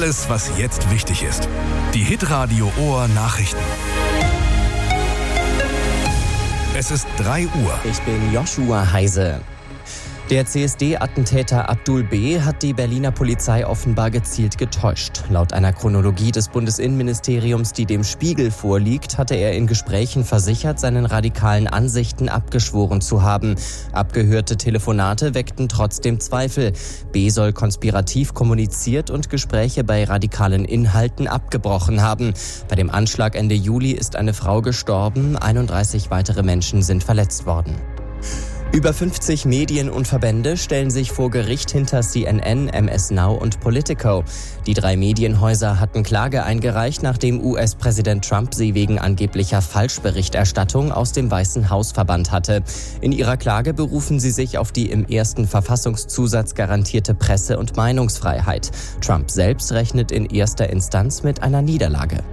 Alles, was jetzt wichtig ist. Die Hitradio Ohr Nachrichten. Es ist 3 Uhr. Ich bin Joshua Heise. Der CSD-Attentäter Abdul B. hat die Berliner Polizei offenbar gezielt getäuscht. Laut einer Chronologie des Bundesinnenministeriums, die dem Spiegel vorliegt, hatte er in Gesprächen versichert, seinen radikalen Ansichten abgeschworen zu haben. Abgehörte Telefonate weckten trotzdem Zweifel. B. soll konspirativ kommuniziert und Gespräche bei radikalen Inhalten abgebrochen haben. Bei dem Anschlag Ende Juli ist eine Frau gestorben, 31 weitere Menschen sind verletzt worden. Über 50 Medien und Verbände stellen sich vor Gericht hinter CNN, MS Now und Politico. Die 3 Medienhäuser hatten Klage eingereicht, nachdem US-Präsident Trump sie wegen angeblicher Falschberichterstattung aus dem Weißen Haus verbannt hatte. In ihrer Klage berufen sie sich auf die im 1. Verfassungszusatz garantierte Presse- und Meinungsfreiheit. Trump selbst rechnet in erster Instanz mit einer Niederlage.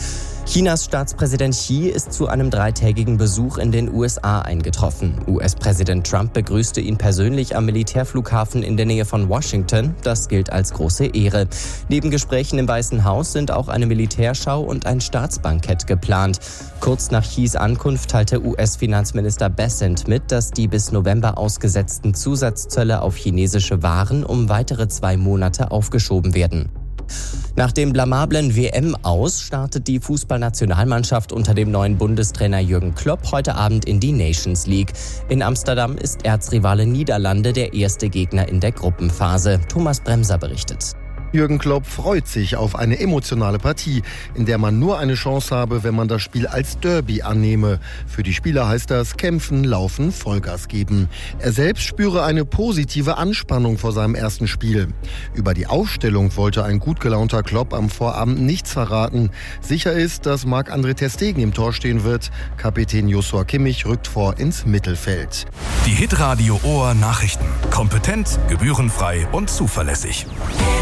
Chinas Staatspräsident Xi ist zu einem 3-tägigen Besuch in den USA eingetroffen. US-Präsident Trump begrüßte ihn persönlich am Militärflughafen in der Nähe von Washington. Das gilt als große Ehre. Neben Gesprächen im Weißen Haus sind auch eine Militärschau und ein Staatsbankett geplant. Kurz nach Xis Ankunft teilte US-Finanzminister Bessent mit, dass die bis November ausgesetzten Zusatzzölle auf chinesische Waren um weitere 2 Monate aufgeschoben werden. Nach dem blamablen WM-Aus startet die Fußballnationalmannschaft unter dem neuen Bundestrainer Jürgen Klopp heute Abend in die Nations League. In Amsterdam ist Erzrivale Niederlande der erste Gegner in der Gruppenphase. Thomas Bremser berichtet. Jürgen Klopp freut sich auf eine emotionale Partie, in der man nur eine Chance habe, wenn man das Spiel als Derby annehme. Für die Spieler heißt das kämpfen, laufen, Vollgas geben. Er selbst spüre eine positive Anspannung vor seinem ersten Spiel. Über die Aufstellung wollte ein gut gelaunter Klopp am Vorabend nichts verraten. Sicher ist, dass Marc-André ter Stegen im Tor stehen wird. Kapitän Joshua Kimmich rückt vor ins Mittelfeld. Die Hitradio Ohr Nachrichten. Kompetent, gebührenfrei und zuverlässig.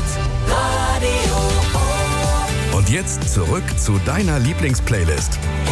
Und jetzt zurück zu deiner Lieblingsplaylist.